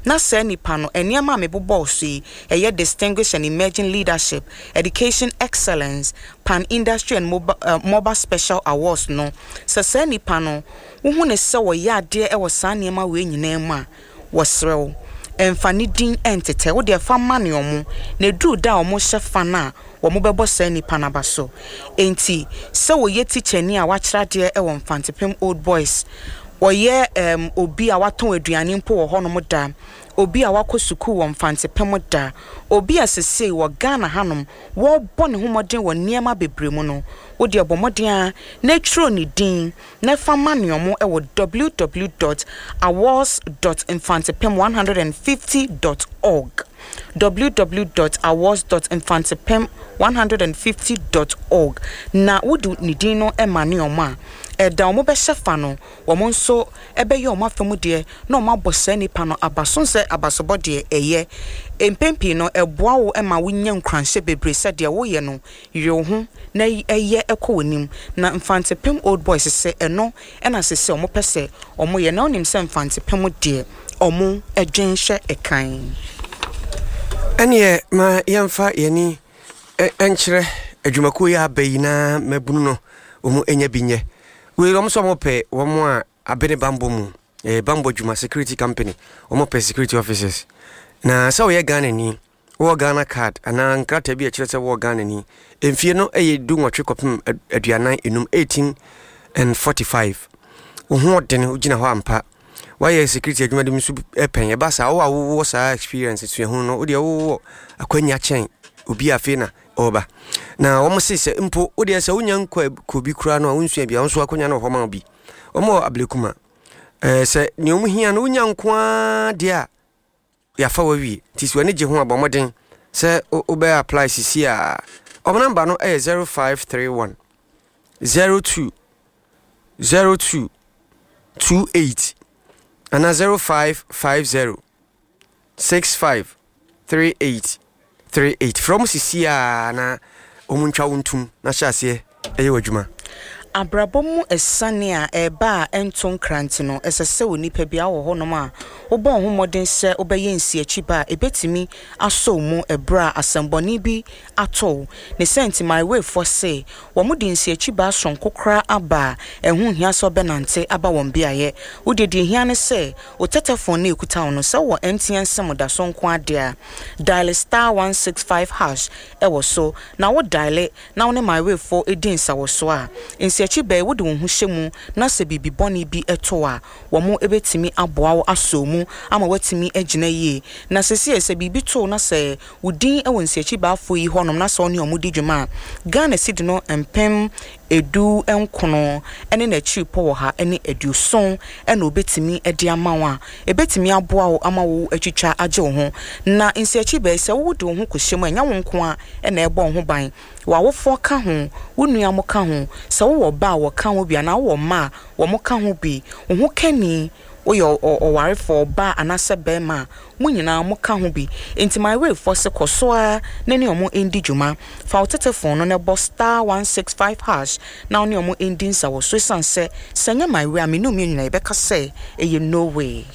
na se nipa no eniema me bobo so eye distinguished and emerging leadership education excellence pan industry and mobile special awards no se nipa no wo hu ne se wo ya ade e wo sa niema we nyina mu a wo serew emfani din entete wo de fa mane omo na du da omo hye fa na wo mo bebo sa nipa na baso enti se wo ye teacher ni a wa kira de e wo Mfantepem Old Boys wo ye obi a waton aduane mpo wo ho no da obi a wakosuku wo Mfantepem da obi asese wo Ghana hanom wo bone homoden wo niema bebremu no wo de abomoden a na tro ni din na fa maniomo e wo www.awards.infantepem150.org www.awards.infantepem150.org na wudu ni din no e manioma da omo be shefa no wo mo nso ebe ye omo afemu de na omo abosa nipa no abasonse abasobo de eye empempi no eboa wo ema wonya nkranhye bebre se de wo ye no yire ho na eye ekowonim na Mfantepem Old Boys se eno na sese omo pese omo ye na onim se Mfantepem de omo edwenhye ekan ene ma yemfa yeni enkyere adwumako ya bayina mabunu no omo enya binye we rom so mo pe wo mo a abene bambo mu bambo dwuma security company omo pe security officers na so ye Ghana ni wo Ghana card ana nkrata bi a kire se wo Ghana ni emfie no du nwotwe kopem aduanan enum 18 and 45 wo ho den ugina ho ampa why security adwuma dem su pen ye basa wo sa experience tu ho no wo de wo akwanya chen obi afena oba na wo mo sese mpo wo de se wonya nkwa kobi kura no wonsu bia wonso akwanya no ho ma obi omo ablekuma se ni omu hia no wonya nkwa de a ya fa wawi tisi wani je ho abomoden se obe apply sisi a omo number no 0531 02 02 28 and 0550 65 38 38 from Sisia na omuntwa wontum na hyase eye wadwuma abrabomu esane a eba enton krant no esese onipa bia wo ho no ma obo ho moden se obeye nsi achiba ebetimi aso mu ebra asemboni bi ato ne senti my way for say wo mu de nsi achiba son kokra aba ehu hia so benante aba won biaye wo de hia ne se o tetefon na ekuta no se wo MTN sem da so nko ade a dial *165# e wo so na wo dial na wo ne my way for edin sa wo so a nsi achiba wo de wo hu hyemu na se bibi boni bi eto a wo mu ebetimi aboa wo aso mu ama watimi agina yi na sese ese bibi to na se wudin e won siachi ba afo yi honom na so ne omudi dwuma Ghana sidi no empem edu enkono ene na chi po wo ha ene eduson ene obetimi edi amawa ebetimi aboa wo ama wo atwitwa age wo ho na nsiachi ba ese wo de wo ho kohyem anya wo nko a ene ebo ho ban wa wo fo ka ho wo nua mo ka ho se wo ba wo ka ho bia na wo ma wo mo ka ho bi wo ho kani oyo oware for ba anase bema munyina mo ka ho bi enti my way for se koso a na ne omo endi dwuma fa otete no ne bo *165# na oni omo endi nsa wo so sanse senya my way amenu mi nyina ebeka se eye no way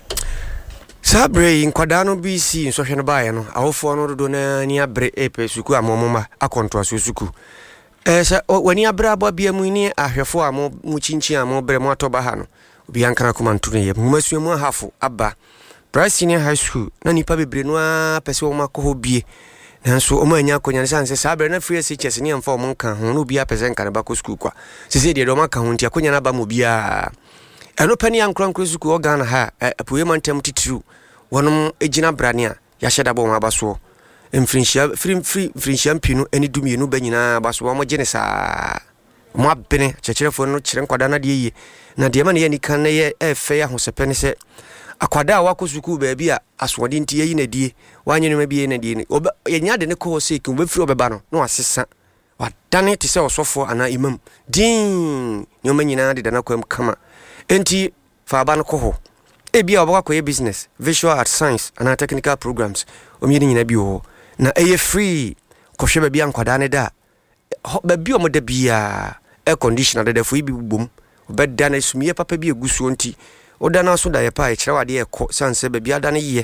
sabre nkwada no BC nsohwe no baaye no awofo no dodo na ni abre epe suku amomoma akonto asusuku se wani abra abo bia mu ni ahwefo amo mu chinchin amo bre mu atoba ha no biankana komantu ne yemasuo mu hafo aba Bryce Senior High School na nipa bebre no a pese wo makoho bie nanso o manya akonya ne sanse sabre na free SHS ne amfa o monka ho no bia pese nka ne bako school kwa sese de do maka ho nti akonya na ba mo bia eno pani ankran school o Ghana ha apoye mantem titiru wonom ejina brania ya hyeda bo ma baso free pinu eni dumienu banyina baso mo gene sa mo abene checherefo no kire nkwada na de yi na de ma ne yani kan ye efe ya hosepene se akwada wa kosuku ba bia aswode nti yi na die wanye no ma bia na die ne yenya de ne ko se ki obefiri obeba no na wasesa wadane te se osofo ana imam din nyoma nyina de na kwam kama enti fa ba no ko ho bia obakwa business visual art science and technical programs omyeni nyina bi ho na eye free kohwe ba bia nkwada ne da ba bia o moda bia air conditioner da fo ibi bubom obeda na sumiye papa bi egusuo nti oda na so da ye pa e kire wade e ko sanse ba bia da ne ye